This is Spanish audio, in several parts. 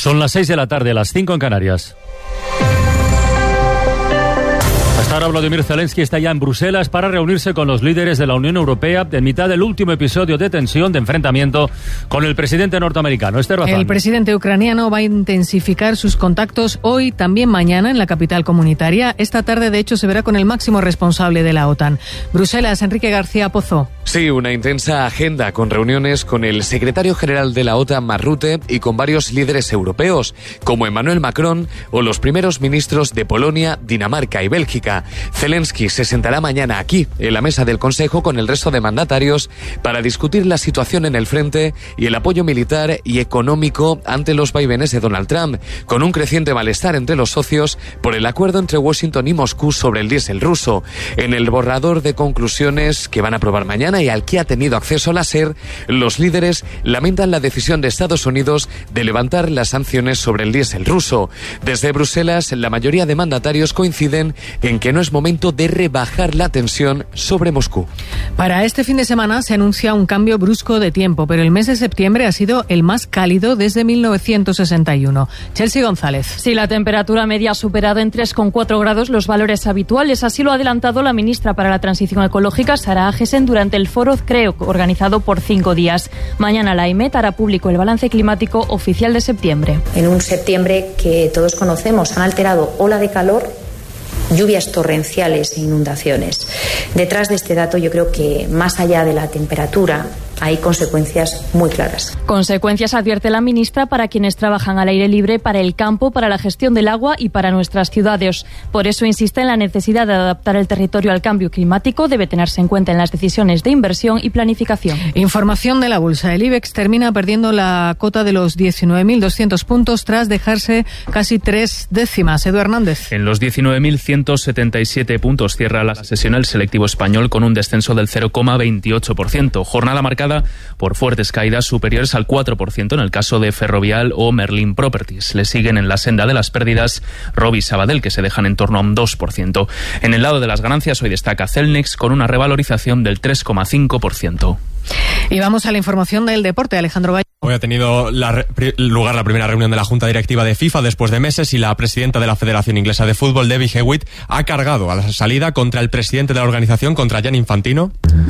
Son las 6 de la tarde, las 5 en Canarias. Hasta ahora Volodymyr Zelensky está ya en Bruselas para reunirse con los líderes de la Unión Europea en mitad del último episodio de tensión, de enfrentamiento con el presidente norteamericano. Esther Bazán. El presidente ucraniano va a intensificar sus contactos hoy, también mañana, en la capital comunitaria. Esta tarde, de hecho, se verá con el máximo responsable de la OTAN. Bruselas, Enrique García Pozo. Sí, una intensa agenda con reuniones con el secretario general de la OTAN, Mark Rutte, y con varios líderes europeos, como Emmanuel Macron o los primeros ministros de Polonia, Dinamarca y Bélgica. Zelensky se sentará mañana aquí, en la mesa del Consejo, con el resto de mandatarios para discutir la situación en el frente y el apoyo militar y económico ante los vaivenes de Donald Trump, con un creciente malestar entre los socios por el acuerdo entre Washington y Moscú sobre el diésel ruso. En el borrador de conclusiones que van a aprobar mañana y al que ha tenido acceso la SER, los líderes lamentan la decisión de Estados Unidos de levantar las sanciones sobre el diésel ruso. Desde Bruselas, la mayoría de mandatarios coinciden en que no es momento de rebajar la tensión sobre Moscú. Para este fin de semana se anuncia un cambio brusco de tiempo, pero el mes de septiembre ha sido el más cálido desde 1961. Chelsea González. Sí, la temperatura media ha superado en 3,4 grados los valores habituales. Así lo ha adelantado la ministra para la Transición Ecológica, Sara Agesen, durante el foro CREO, organizado por 5 días. Mañana la IMET hará público el balance climático oficial de septiembre. En un septiembre que todos conocemos, han alterado ola de calor, lluvias torrenciales e inundaciones. Detrás de este dato, yo creo que más allá de la temperatura hay consecuencias muy claras. Consecuencias, advierte la ministra, para quienes trabajan al aire libre, para el campo, para la gestión del agua y para nuestras ciudades. Por eso insiste en la necesidad de adaptar el territorio al cambio climático. Debe tenerse en cuenta en las decisiones de inversión y planificación. Información de la bolsa. El IBEX termina perdiendo la cota de los 19.200 puntos tras dejarse casi 3 décimas. Edu Hernández. En los 19.177 puntos cierra la sesión el selectivo español con un descenso del 0,28%. Jornada marcada por fuertes caídas superiores al 4% en el caso de Ferrovial o Merlin Properties. Le siguen en la senda de las pérdidas Robi y Sabadell, que se dejan en torno a un 2%. En el lado de las ganancias hoy destaca Celnex con una revalorización del 3,5%. Y vamos a la información del deporte. Alejandro Valle. Hoy ha tenido lugar la primera reunión de la Junta Directiva de FIFA después de meses y la presidenta de la Federación Inglesa de Fútbol, Debbie Hewitt, ha cargado a la salida contra el presidente de la organización, contra Gianni Infantino.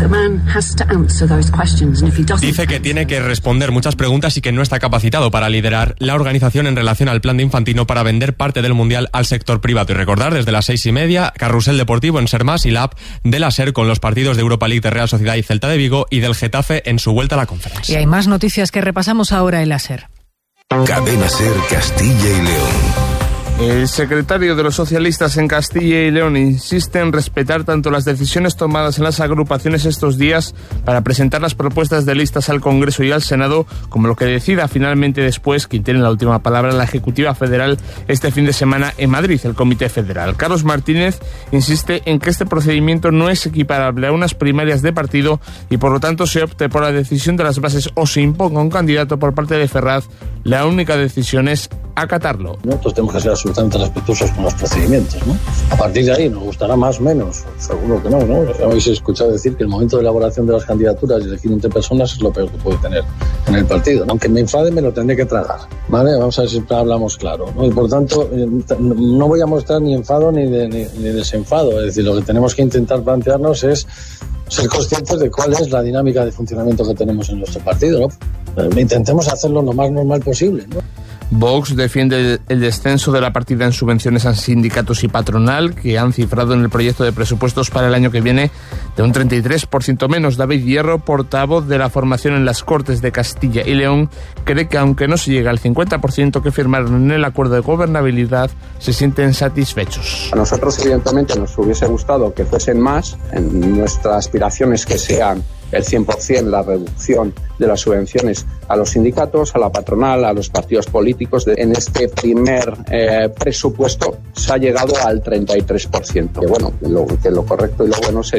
Dice que tiene que responder muchas preguntas y que no está capacitado para liderar la organización en relación al plan de Infantino para vender parte del Mundial al sector privado. Y recordar, desde las 6:30, Carrusel Deportivo en Ser Más y la app de la SER con los partidos de Europa League de Real Sociedad y Celta de Vigo y del Getafe en su vuelta a la conferencia. Y hay más noticias que repasamos ahora en la SER. Cadena SER Castilla y León. El secretario de los socialistas en Castilla y León insiste en respetar tanto las decisiones tomadas en las agrupaciones estos días para presentar las propuestas de listas al Congreso y al Senado, como lo que decida finalmente después, quien tiene la última palabra, la Ejecutiva Federal este fin de semana en Madrid, el Comité Federal. Carlos Martínez insiste en que este procedimiento no es equiparable a unas primarias de partido y por lo tanto se opte por la decisión de las bases o se imponga un candidato por parte de Ferraz. La única decisión es acatarlo. Nosotros tenemos que ser absolutamente respetuosos con los procedimientos, ¿no? A partir de ahí, ¿nos gustará más o menos? Seguro que no, ¿no? Habéis escuchado decir que el momento de elaboración de las candidaturas y elegir entre personas es lo peor que puede tener en el partido. Aunque me enfade, me lo tendré que tragar, ¿vale? Ser siempre hablamos claro, ¿no? Y por tanto, no voy a mostrar ni enfado ni desenfado. Es decir, lo que tenemos que intentar plantearnos es ser conscientes de cuál es la dinámica de funcionamiento que tenemos en nuestro partido, ¿no? Intentemos hacerlo lo más normal posible, ¿no? Vox defiende el descenso de la partida en subvenciones a sindicatos y patronal, que han cifrado en el proyecto de presupuestos para el año que viene de un 33% menos. David Hierro, portavoz de la formación en las Cortes de Castilla y León, cree que aunque no se llega al 50% que firmaron en el acuerdo de gobernabilidad, se sienten satisfechos. A nosotros, evidentemente, nos hubiese gustado que fuesen más. En nuestra aspiración es que sean el 100% la reducción de las subvenciones a los sindicatos, a la patronal, a los partidos políticos. En este primer presupuesto se ha llegado al 33%. Que bueno, que lo correcto y lo bueno sería